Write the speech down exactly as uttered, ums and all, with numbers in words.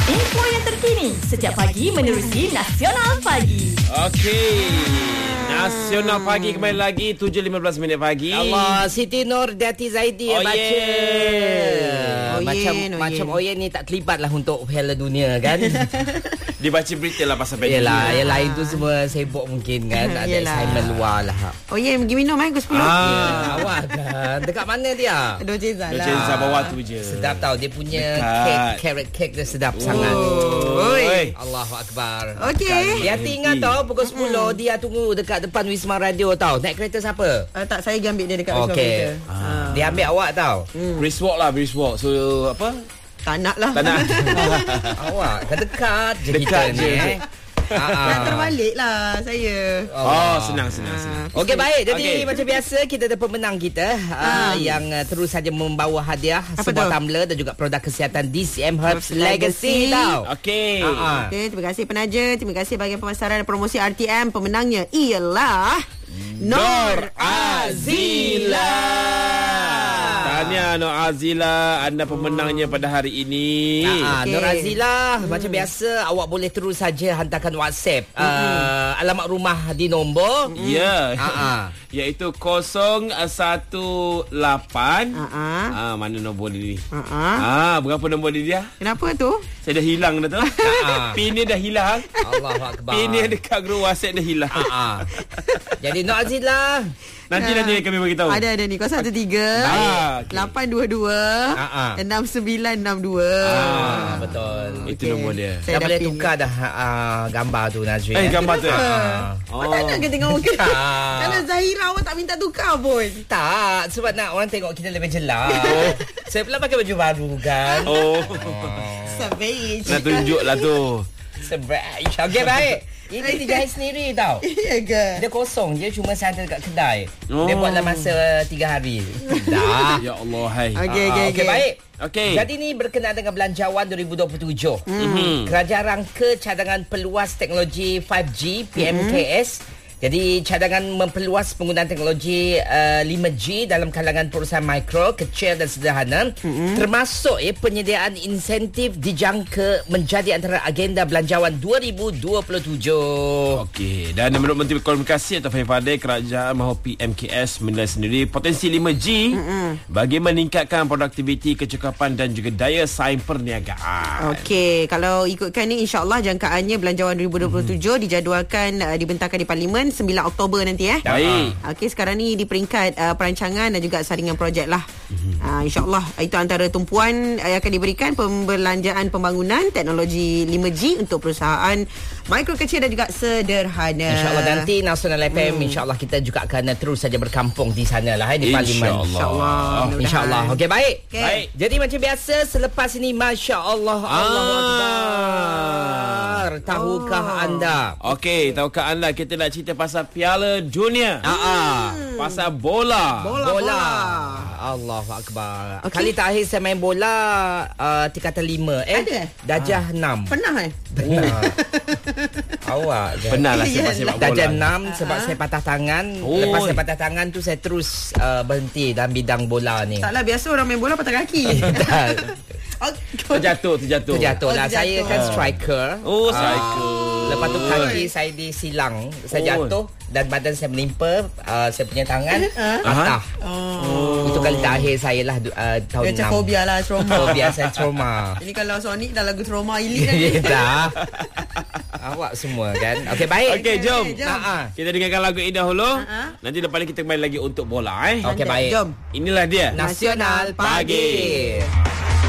Info yang terkini setiap pagi menerusi Nasional Pagi. Okey. Nasional Pagi kembali lagi tujuh lima belas minit pagi. Allah, Siti Nur Dati Zaidi Oh, baca. yeah. Macam Oyen, Oyen. macam Oyen ni tak terlibat lah untuk Piala Dunia kan. Dia baca berita lah pasal Piala Yelah, Dunia. yang lain tu semua sibuk mungkin kan. Ada Yelah. assignment luar lah. Oh ya, yeah, pergi minum eh pukul sepuluh. Ah. Awak kan. Dekat mana dia? Dojeza lah. Dojeza bawah tu je. Sedap tau. Dia punya Dekat. kek, carrot cake dia sedap oh. sangat. Oi. Allahu Akbar. Okey. Dia hati ingat tau pukul sepuluh dia tunggu dekat depan Wisma Radio tau. Naik kereta siapa? Uh, tak, saya pergi ambil dia dekat Wisma Okey. Kereta. Ah. Dia ambil awak tau. Brisk walk lah, brisk walk. So apa? Tak nak lah. Tak nak. Awak kan dekat je Dekat kita je. ni eh. Nak terbalik lah saya. Oh, senang senang senang. Okey, baik. Jadi Okey. macam biasa kita ada pemenang kita uh, yang uh, terus saja membawa hadiah Apa sebuah tu? tumbler dan juga produk kesihatan D C M Herbs Herbs Legacy Legacy. tau. Okey. Ah, ah. Okey, terima kasih penaja. Terima kasih bahagian pemasaran dan promosi R T M. Pemenangnya ialah Nur Azila. Tahniah Nur Azila, anda pemenangnya pada hari ini. Ah, Okey. Nur Azila, hmm. macam biasa awak boleh terus saja hantarkan WhatsApp uh, alamat rumah di nombor Ya. Ah, ah. Iaitu kosong satu lapan. Ah, ah. Ah, mana nombor dia ni? Ah, ah. Ah, berapa nombor dia? Kenapa tu? Saya dah hilang dah tu. Ah. Pin dia dah hilang. Allahu Akbar. Pin dia dekat grup WhatsApp dah hilang. Ah, ah. Jadi Nur Azila. Nanti nanti kami bagi tahu. Ada ada ni kosong satu tiga Ah, okey. lapan dua dua Ah, ah. enam sembilan enam dua. Ah, betul. Itu nombor dia. Dah Saya dah boleh pin tukar dah uh, gambar tu Nazri. Eh, gambar tu. Ah. Oh. Tak nak ke tengok muka? Ah. Kalau Zahira awak tak minta tukar pun. Tak, sebab nak orang tengok kita lebih jelas. Saya pula pakai baju baru kan. Oh. Savage. Nak tunjuk lah tu. Sebab okey baik. Ini dijahit sendiri tau. Ya ke? Dia kosong je, cuma saya hantar dekat kedai. Oh. Dia buat dalam masa tiga hari. Dah. Ya Allah, hai. Okey, Ah, okey, okey okey. baik. Okey. Jadi ni berkenaan dengan Belanjawan dua ribu dua puluh tujuh. Mhm. Kerajaan rangka cadangan peluas teknologi lima G P M K S. Jadi cadangan memperluas penggunaan teknologi uh, lima G dalam kalangan perusahaan mikro, kecil dan sederhana, mm-hmm. termasuk eh, penyediaan insentif dijangka menjadi antara agenda Belanjawan dua ribu dua puluh tujuh. Okey, dan menurut Menteri Komunikasi atau Fahim Fadil, kerajaan mahu P M K S menilai sendiri potensi lima G mm-hmm. bagi meningkatkan produktiviti, kecukupan dan juga daya saing perniagaan. Okey, kalau ikutkan ni insya-Allah jangkaannya Belanjawan dua ribu dua puluh tujuh hmm. dijadualkan uh, dibentangkan di Parlimen sembilan Oktober nanti eh. Baik. Okey, sekarang ni di peringkat uh, perancangan dan juga saringan projek lah. Hmm. Uh, InsyaAllah itu antara tumpuan uh, yang akan diberikan pembelanjaan pembangunan teknologi lima G untuk perusahaan mikro, kecil dan juga sederhana. InsyaAllah nanti Nasional F M hmm. InsyaAllah kita juga akan terus saja berkampung di sana lah eh, di Parlimen. InsyaAllah. InsyaAllah. InsyaAllah. Okey baik. Okay. Baik. Jadi macam biasa selepas ini Masya Allah Allahu Akbar. Tahukah Oh. anda? Okey, tahukah anda kita nak cerita pasal Piala Dunia? Ah, ah. Pasal bola. Bola, Bola. bola. Allahu Akbar. Okey. Kali terakhir saya main bola uh, tingkatan lima eh. Ada eh? Darjah enam. Pernah eh? Pernah. Awak je. Pernah lah Ya, sepak sepak bola. Darjah enam sebab saya patah tangan. Oh. Lepas saya patah tangan tu saya terus uh, berhenti dalam bidang bola ni. Taklah, biasa orang main bola patah kaki. Tak. Terjatuh, terjatuh. Terjatuh lah. Oh, Saya terjatuh. kan striker. Oh, Ah, striker. Lepas tu kaki saya disilang. Saya Oh. jatuh dan badan saya menimpa uh, saya punya tangan patah. Oh. Itu kali terakhir saya lah uh, tahun Macam enam. fobia lah, trauma. Fobia saya trauma. Ini kalau Sonic dah lagu trauma elite kan. Ya dah. Awak semua kan. Okey baik. Okey, jom. Okey, jom. Ha ah. Kita dengarkan lagu ini dahulu. Ha-ha. Nanti lepas ni kita kembali lagi untuk bola eh. Okey baik. Jom. Inilah dia. Nasional Pagi.